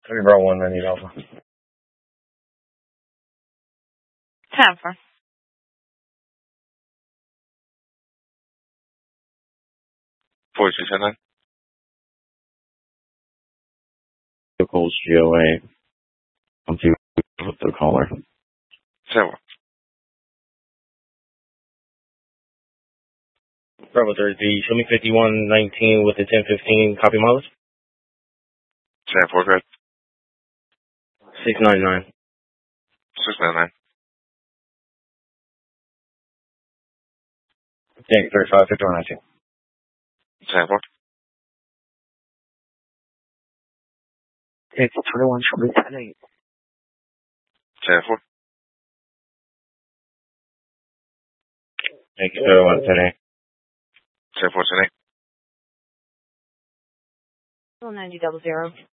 3 Bravo 1, 98 Alpha. Tampa. $4279. Vehicles GOA. I'm too with the caller. 10-4. Bravo 30, show me 5119 with the 1015 copy mileage. 10-4, good. 699. 699. Tank 35, 5119. 10-4. Tank 21, show me 10-8. 10-4. Tank 21, 10-8. 10-4, 10-8. 9000.